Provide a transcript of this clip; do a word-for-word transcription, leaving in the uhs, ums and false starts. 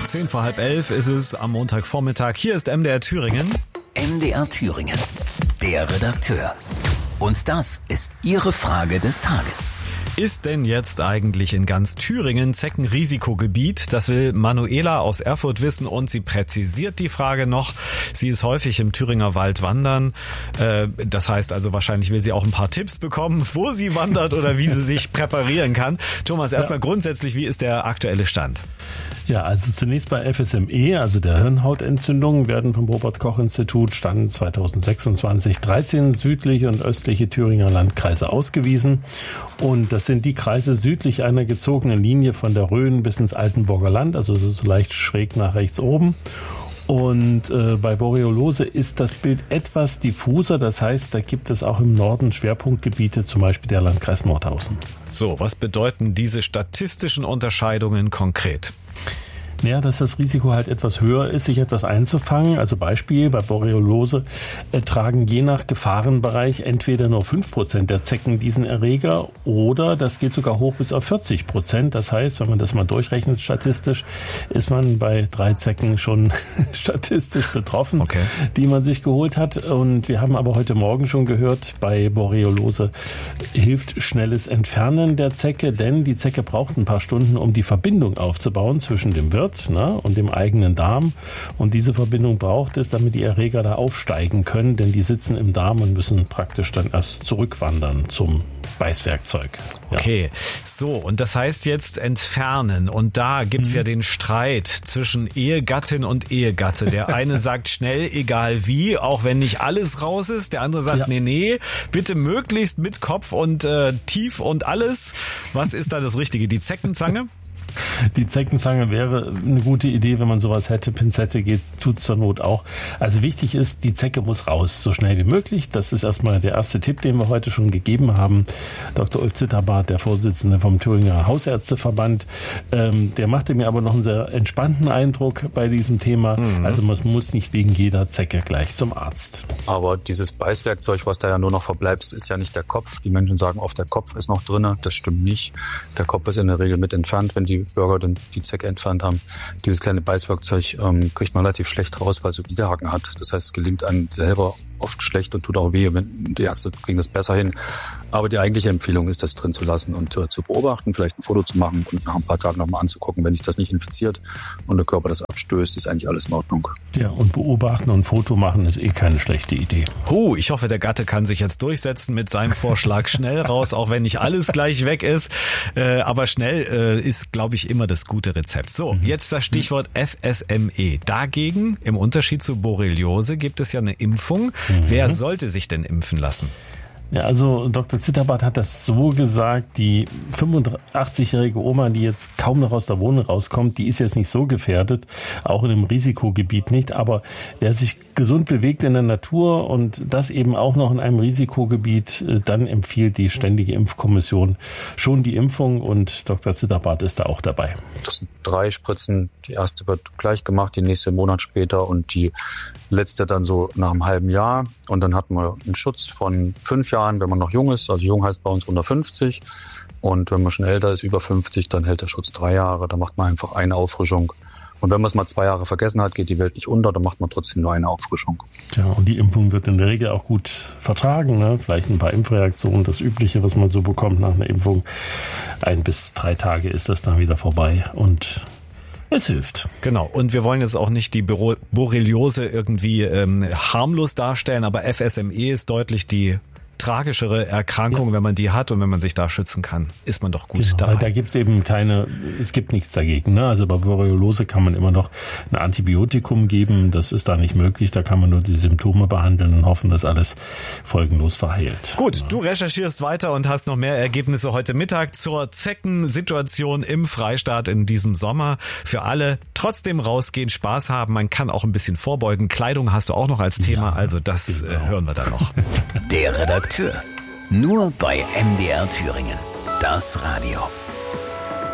Zehn vor halb elf ist es am Montagvormittag. Hier ist M D R Thüringen. M D R Thüringen, der Redakteur. Und das ist Ihre Frage des Tages. Ist denn jetzt eigentlich in ganz Thüringen Zeckenrisikogebiet? Das will Manuela aus Erfurt wissen und sie präzisiert die Frage noch. Sie ist häufig im Thüringer Wald wandern. Das heißt also, wahrscheinlich will sie auch ein paar Tipps bekommen, wo sie wandert oder wie sie sich präparieren kann. Thomas, erstmal ja. grundsätzlich, wie ist der aktuelle Stand? Ja, also zunächst bei F S M E, also der Hirnhautentzündung, werden vom Robert-Koch-Institut Stand zweitausendsechsundzwanzig dreizehn südliche und östliche Thüringer Landkreise ausgewiesen. Und das sind die Kreise südlich einer gezogenen Linie von der Rhön bis ins Altenburger Land, also so leicht schräg nach rechts oben. Und äh, bei Borreliose ist das Bild etwas diffuser, das heißt, da gibt es auch im Norden Schwerpunktgebiete, zum Beispiel der Landkreis Nordhausen. So, was bedeuten diese statistischen Unterscheidungen konkret? Naja, dass das Risiko halt etwas höher ist, sich etwas einzufangen. Also Beispiel, bei Borreliose äh, tragen je nach Gefahrenbereich entweder nur fünf Prozent der Zecken diesen Erreger oder das geht sogar hoch bis auf vierzig Prozent. Das heißt, wenn man das mal durchrechnet statistisch, ist man bei drei Zecken schon statistisch betroffen, okay. die man sich geholt hat. Und wir haben aber heute Morgen schon gehört, bei Borreliose hilft schnelles Entfernen der Zecke, denn die Zecke braucht ein paar Stunden, um die Verbindung aufzubauen zwischen dem Wirt und dem eigenen Darm. Und diese Verbindung braucht es, damit die Erreger da aufsteigen können, denn die sitzen im Darm und müssen praktisch dann erst zurückwandern zum Beißwerkzeug. Ja. Okay, so, und das heißt jetzt entfernen. Und da gibt's mhm. ja den Streit zwischen Ehegattin und Ehegatte. Der eine sagt schnell, egal wie, auch wenn nicht alles raus ist. Der andere sagt, ja. nee, nee, bitte möglichst mit Kopf und äh, tief und alles. Was ist da das Richtige? Die Zeckenzange? Die Zeckenzange wäre eine gute Idee, wenn man sowas hätte. Pinzette geht, tut's zur Not auch. Also wichtig ist, die Zecke muss raus, so schnell wie möglich. Das ist erstmal der erste Tipp, den wir heute schon gegeben haben. Doktor Ulf Zitterbart, der Vorsitzende vom Thüringer Hausärzteverband, ähm, der machte mir aber noch einen sehr entspannten Eindruck bei diesem Thema. Mhm. Also man muss nicht wegen jeder Zecke gleich zum Arzt. Aber dieses Beißwerkzeug, was da ja nur noch verbleibt, das ist ja nicht der Kopf. Die Menschen sagen oft, der Kopf ist noch drinne. Das stimmt nicht. Der Kopf ist in der Regel mit entfernt, wenn die Bürger dann die Zecke entfernt haben. Dieses kleine Beißwerkzeug ähm, kriegt man relativ schlecht raus, weil es so Widerhaken hat. Das heißt, es gelingt einem selber oft schlecht und tut auch weh. Die Ärzte kriegen das besser hin. Aber die eigentliche Empfehlung ist, das drin zu lassen und äh, zu beobachten, vielleicht ein Foto zu machen und nach ein paar Tagen nochmal anzugucken. Wenn sich das nicht infiziert und der Körper das abstößt, ist eigentlich alles in Ordnung. Ja, und beobachten und Foto machen ist eh keine schlechte Idee. Huh, ich hoffe, der Gatte kann sich jetzt durchsetzen mit seinem Vorschlag schnell raus, auch wenn nicht alles gleich weg ist. Äh, aber schnell äh, ist, glaube ich, immer das gute Rezept. So, mhm. jetzt das Stichwort F S M E. Dagegen, im Unterschied zu Borreliose, gibt es ja eine Impfung. Mhm. Wer sollte sich denn impfen lassen? Ja, also Doktor Zitterbart hat das so gesagt, die fünfundachtzigjährige Oma, die jetzt kaum noch aus der Wohnung rauskommt, die ist jetzt nicht so gefährdet, auch in einem Risikogebiet nicht, aber wer sich gesund bewegt in der Natur und das eben auch noch in einem Risikogebiet, dann empfiehlt die Ständige Impfkommission schon die Impfung und Doktor Zitterbart ist da auch dabei. Das sind drei Spritzen, die erste wird gleich gemacht, die nächste einen Monat später und die letzte dann so nach einem halben Jahr und dann hat man einen Schutz von fünf Jahren, wenn man noch jung ist, also jung heißt bei uns unter fünfzig und wenn man schon älter ist, über fünfzig, dann hält der Schutz drei Jahre, da macht man einfach eine Auffrischung. Und wenn man es mal zwei Jahre vergessen hat, geht die Welt nicht unter, dann macht man trotzdem nur eine Auffrischung. Ja, und die Impfung wird in der Regel auch gut vertragen, ne? Vielleicht ein paar Impfreaktionen, das Übliche, was man so bekommt nach einer Impfung. Ein bis drei Tage ist das dann wieder vorbei und es hilft. Genau. Und wir wollen jetzt auch nicht die Borreliose irgendwie ähm, harmlos darstellen, aber F S M E ist deutlich die tragischere Erkrankung, ja. wenn man die hat und wenn man sich da schützen kann, ist man doch gut genau, dabei. Da gibt es eben keine, es gibt nichts dagegen. Ne? Also bei Borreliose kann man immer noch ein Antibiotikum geben, das ist da nicht möglich, da kann man nur die Symptome behandeln und hoffen, dass alles folgenlos verheilt. Gut, ja. Du recherchierst weiter und hast noch mehr Ergebnisse heute Mittag zur Zeckensituation im Freistaat in diesem Sommer. Für alle trotzdem rausgehen, Spaß haben, man kann auch ein bisschen vorbeugen. Kleidung hast du auch noch als Thema, ja, also das genau. hören wir dann noch. Der Redakteur. Nur bei M D R Thüringen. Das Radio.